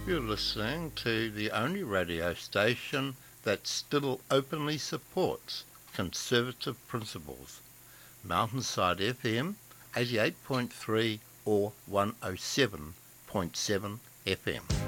You're listening to the only radio station that still openly supports conservative principles. Mountainside FM 88.3 or 107.7 FM.